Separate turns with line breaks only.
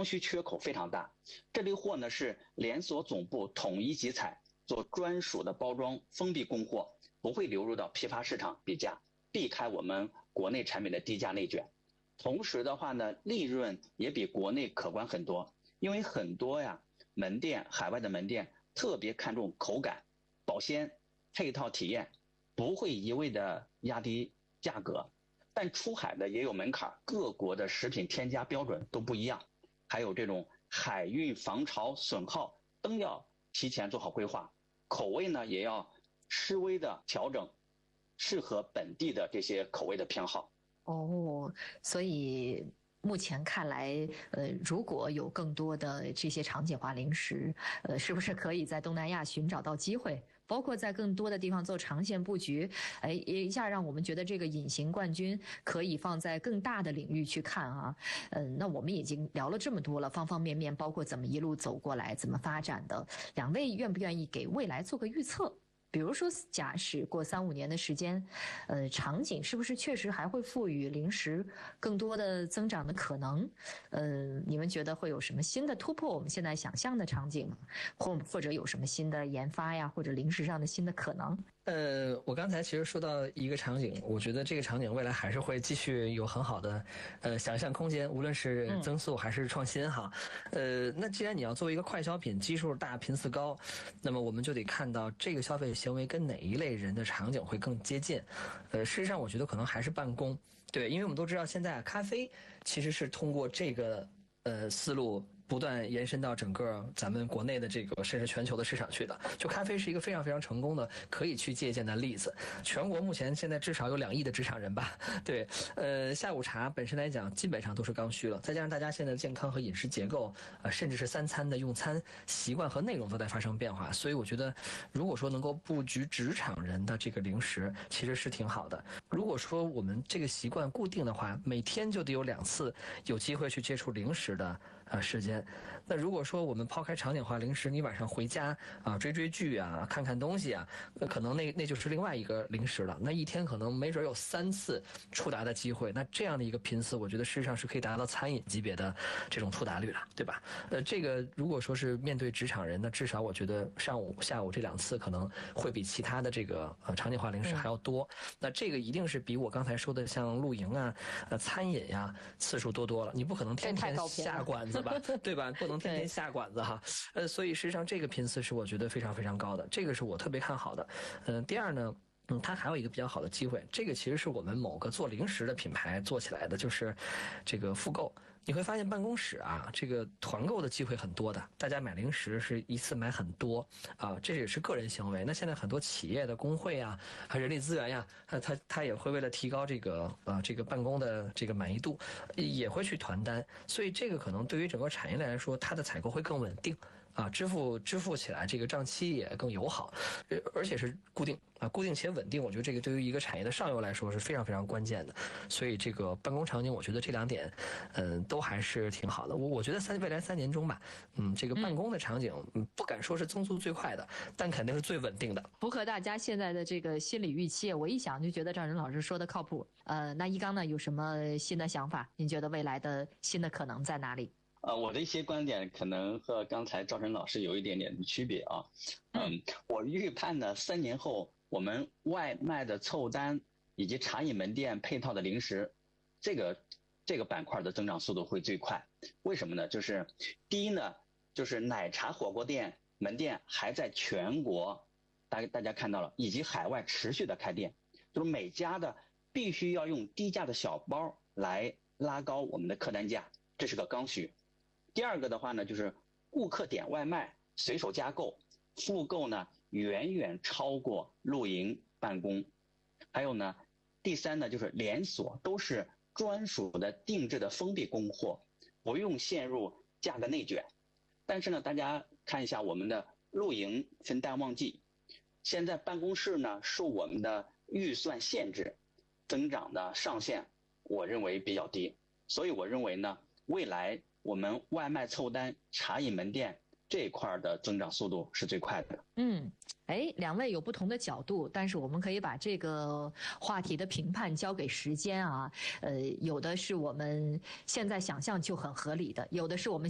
刚需缺口非常大。这类货呢是连锁总部统一集采，做专属的包装，封闭供货，不会流入到批发市场比价，避开我们国内产品的低价内卷。同时的话呢，利润也比国内可观很多，因为很多门店，海外的门店特别看重口感、保鲜、配套体验，不会一味的压低价格。但出海的也有门槛，各国的食品添加标准都不一样，还有这种海运防潮损耗都要提前做好规划，口味呢也要稍微的调整，适合本地的这些口味的偏好。
所以目前看来，如果有更多的这些场景化零食，是不是可以在东南亚寻找到机会？包括在更多的地方做长线布局，一下让我们觉得这个隐形冠军可以放在更大的领域去看啊。那我们已经聊了这么多了，方方面面，包括怎么一路走过来，怎么发展的，两位愿不愿意给未来做个预测？比如说，假使过3-5年的时间，场景是不是确实还会赋予零食更多的增长的可能？你们觉得会有什么新的突破我们现在想象的场景吗？或者有什么新的研发呀，或者零食上的新的可能？
我刚才其实说到一个场景，我觉得这个场景未来还是会继续有很好的想象空间，无论是增速还是创新哈。那既然你要作为一个快消品，基数大，频次高，那么我们就得看到这个消费行为跟哪一类人的场景会更接近。事实上我觉得可能还是办公，对，因为我们都知道现在咖啡其实是通过这个思路不断延伸到整个咱们国内的这个甚至全球的市场去的。就咖啡是一个非常非常成功的可以去借鉴的例子。全国目前现在至少有2亿的职场人吧，对，下午茶本身来讲基本上都是刚需了，再加上大家现在的健康和饮食结构甚至是3餐的用餐习惯和内容都在发生变化，所以我觉得如果说能够布局职场人的这个零食其实是挺好的。如果说我们这个习惯固定的话，每天就得有2次有机会去接触零食的时间。那如果说我们抛开场景化零食，你晚上回家追剧啊，看看东西啊，可能那就是另外一个零食了。那一天可能没准有3次触达的机会，那这样的一个频次，我觉得事实上是可以达到餐饮级别的这种触达率了，对吧？这个如果说是面对职场人，那至少我觉得上午下午这2次可能会比其他的这个场景化零食还要多。那这个一定是比我刚才说的像露营啊、餐饮呀次数多了。你不可能天天下馆子吧，对吧？不能天天下馆子哈。所以事实上这个频次是我觉得非常非常高的，这个是我特别看好的。第二呢，它还有一个比较好的机会，这个其实是我们某个做零食的品牌做起来的，就是这个复购。你会发现办公室这个团购的机会很多的，大家买零食是一次买很多这也是个人行为。那现在很多企业的工会和人力资源呀，他也会为了提高这个办公的这个满意度，也会去团单，所以这个可能对于整个产业链来说，它的采购会更稳定。支付起来这个账期也更友好，而且是固定且稳定。我觉得这个对于一个产业的上游来说是非常非常关键的。所以这个办公场景，我觉得这2点，都还是挺好的。我觉得未来3年中吧，这个办公的场景，不敢说是增速最快的，但肯定是最稳定的，
符合大家现在的这个心理预期。我一想就觉得赵仁老师说的靠谱。那一刚呢有什么新的想法？您觉得未来的新的可能在哪里？
我的一些观点可能和刚才赵晨老师有一点点的区别啊。我预判呢，3年后我们外卖的凑单以及茶饮门店配套的零食，这个板块的增长速度会最快。为什么呢？就是第一呢，就是奶茶火锅店门店还在全国，大家看到了，以及海外持续的开店，就是每家的必须要用低价的小包来拉高我们的客单价，这是个刚需。第二个的话呢，就是顾客点外卖随手加购，复购呢远远超过露营办公。还有呢，第三呢，就是连锁都是专属的定制的封闭供货，不用陷入价格内卷。但是呢，大家看一下我们的露营分淡旺季，现在办公室呢受我们的预算限制，增长的上限我认为比较低。所以我认为呢，未来我们外卖凑单茶饮门店这一块的增长速度是最快的。
两位有不同的角度，但是我们可以把这个话题的评判交给时间啊。有的是我们现在想象就很合理的，有的是我们